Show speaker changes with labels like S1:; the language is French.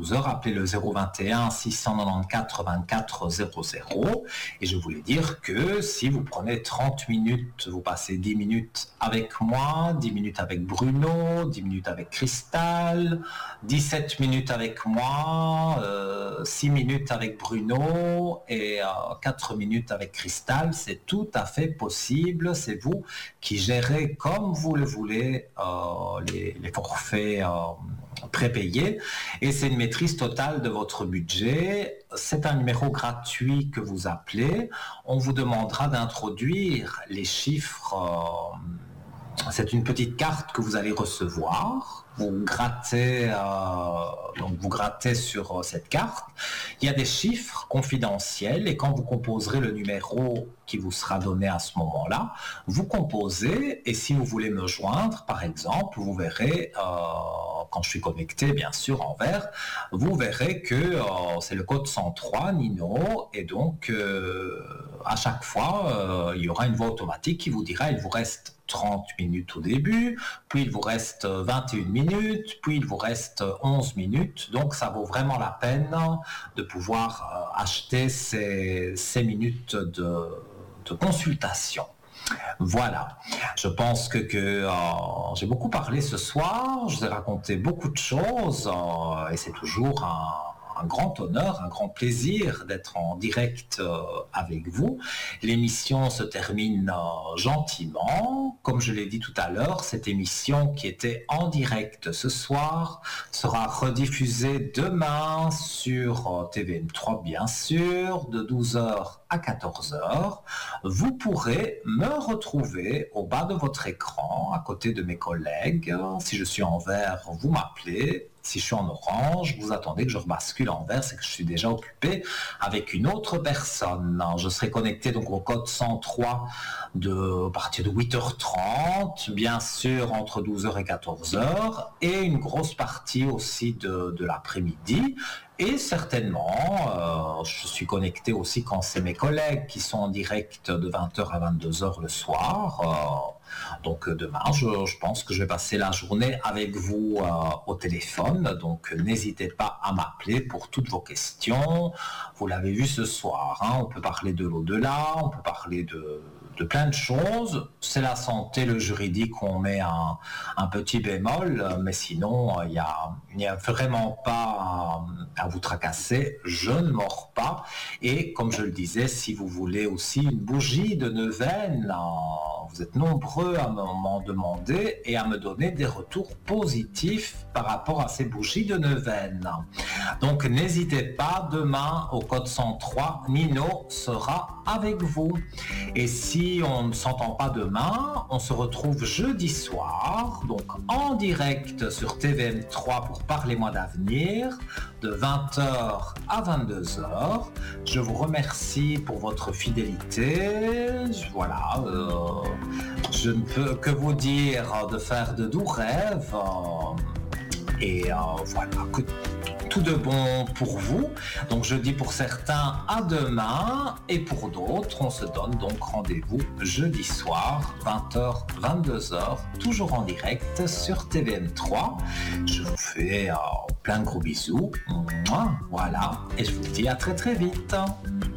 S1: 12 heures, appelez le 021 694 24 00. Et je voulais dire que si vous prenez 30 minutes, vous passez 10 minutes avec moi, 10 minutes avec Bruno, 10 minutes avec Cristal, 17 minutes avec moi, 6 minutes avec Bruno et 4 minutes avec Cristal, c'est tout à fait possible. C'est vous qui gérez comme vous le voulez les forfaits prépayés et c'est une maîtrise totale de votre budget. C'est un numéro gratuit que vous appelez. On vous demandera d'introduire les chiffres. C'est une petite carte que vous allez recevoir. Vous grattez sur cette carte. Il y a des chiffres confidentiels et quand vous composerez le numéro qui vous sera donné à ce moment-là, vous composez et si vous voulez me joindre, par exemple, vous verrez, quand je suis connecté bien sûr en vert, vous verrez que c'est le code 103 Nino et donc à chaque fois, il y aura une voix automatique qui vous dira il vous reste 30 minutes au début, puis il vous reste 21 minutes, puis il vous reste 11 minutes. Donc ça vaut vraiment la peine de pouvoir acheter ces minutes de consultation. Voilà, je pense que j'ai beaucoup parlé ce soir, je vous ai raconté beaucoup de choses et c'est toujours un grand honneur, un grand plaisir d'être en direct avec vous. L'émission se termine gentiment. Comme je l'ai dit tout à l'heure, cette émission qui était en direct ce soir sera rediffusée demain sur TVM3 bien sûr, de 12h à 14h. Vous pourrez me retrouver au bas de votre écran, à côté de mes collègues. Si je suis en vert, vous m'appelez. Si je suis en orange, vous attendez que je rebascule en vert, c'est que je suis déjà occupé avec une autre personne. Je serai connecté donc au code 103 à partir de 8h30, bien sûr entre 12h et 14h, et une grosse partie aussi de l'après-midi. Et certainement, je suis connecté aussi quand c'est mes collègues qui sont en direct de 20h à 22h le soir. Donc demain, je pense que je vais passer la journée avec vous au téléphone. Donc n'hésitez pas à m'appeler pour toutes vos questions. Vous l'avez vu ce soir, hein, on peut parler de l'au-delà, on peut parler de plein de choses. C'est la santé, le juridique, on met un petit bémol, mais sinon, il n'y a vraiment pas à vous tracasser. Je ne mords pas. Et comme je le disais, si vous voulez aussi une bougie de neuvaine, vous êtes nombreux à m'en demander et à me donner des retours positifs par rapport à ces bougies de neuvaine. Donc n'hésitez pas, demain au code 103, Nino sera avec vous. Et si on ne s'entend pas demain, on se retrouve jeudi soir, donc en direct sur TVM3 pour Parlez-moi d'avenir, de 20h à 22h. Je vous remercie pour votre fidélité. Voilà, je ne peux que vous dire de faire de doux rêves. Et voilà, tout de bon pour vous. Donc je dis pour certains à demain et pour d'autres, on se donne donc rendez-vous jeudi soir, 20h, 22h, toujours en direct sur TVM3. Je vous fais plein de gros bisous. Voilà, et je vous dis à très très vite.